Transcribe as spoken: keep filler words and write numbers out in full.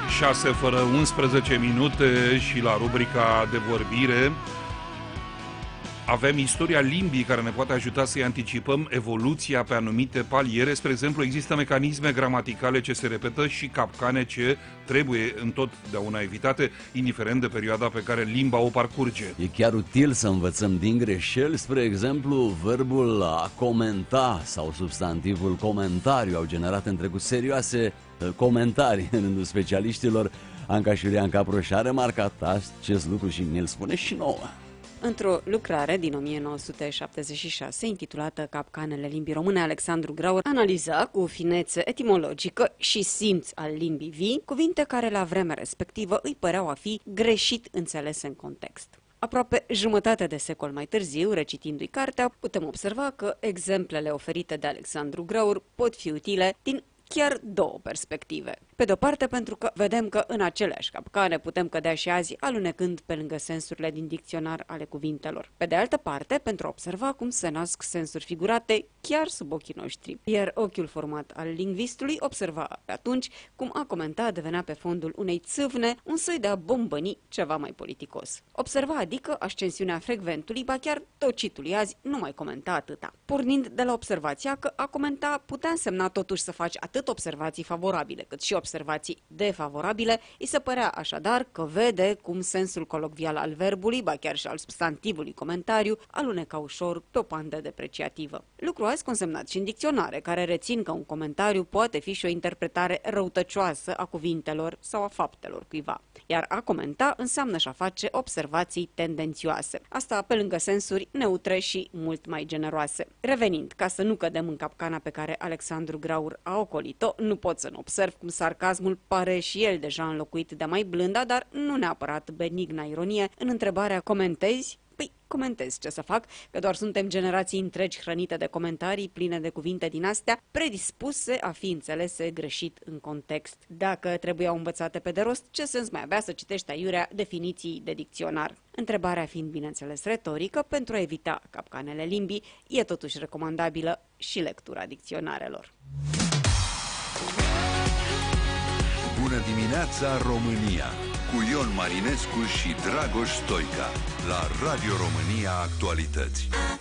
șase fără unsprezece minute și la rubrica de vorbire avem istoria limbii care ne poate ajuta să-i anticipăm evoluția pe anumite paliere. Spre exemplu, există mecanisme gramaticale ce se repetă și capcane ce trebuie întotdeauna evitate, indiferent de perioada pe care limba o parcurge. E chiar util să învățăm din greșeli. Spre exemplu, verbul a comenta sau substantivul comentariu au generat în trecut serioase comentarii în rândul specialiștilor. Anca Șurian Caproș a remarcat acest lucru și ne-l spune și nouă. Într-o lucrare din o mie nouă sute șaptezeci și șase, intitulată Capcanele limbii române, Alexandru Graur analiza cu finețe etimologică și simț al limbii vii cuvinte care la vremea respectivă îi păreau a fi greșit înțelese în context. Aproape jumătate de secol mai târziu, recitindu-i cartea, putem observa că exemplele oferite de Alexandru Graur pot fi utile din chiar două perspective. Pe de-o parte, pentru că vedem că în aceleași capcane putem cădea și azi, alunecând pe lângă sensurile din dicționar ale cuvintelor. Pe de altă parte, pentru a observa cum se nasc sensuri figurate chiar sub ochii noștri. Iar ochiul format al lingvistului observa pe atunci cum a comenta devenea pe fondul unei țâvne un soi de a bombăni ceva mai politicos. Observa adică ascensiunea frecventului, ba chiar tocitului azi nu mai comenta atâta. Pornind de la observația că a comenta putea însemna totuși să faci atât observații favorabile cât și observații defavorabile, îi se părea așadar că vede cum sensul colocvial al verbului, ba chiar și al substantivului comentariu, aluneca ușor pe o pandă depreciativă. Lucru azi consemnat și în dicționare, care rețin că un comentariu poate fi și o interpretare răutăcioasă a cuvintelor sau a faptelor cuiva. Iar a comenta înseamnă și a face observații tendențioase. Asta pe lângă sensuri neutre și mult mai generoase. Revenind, ca să nu cădem în capcana pe care Alexandru Graur a ocolit-o, nu pot să nu observ cum sarcasmul pare și el deja înlocuit de mai blânda, dar nu neapărat benigna ironie în întrebarea comentezi? Păi, comentez ce să fac, că doar suntem generații întregi hrănite de comentarii pline de cuvinte din astea, predispuse a fi înțelese greșit în context. Dacă trebuiau învățate pe de rost, ce sens mai avea să citești aiurea definiții de dicționar? Întrebarea fiind, bineînțeles, retorică, pentru a evita capcanele limbii, e totuși recomandabilă și lectura dicționarelor. Bună dimineața, România! Cu Ion Marinescu și Dragoș Stoica la Radio România Actualități.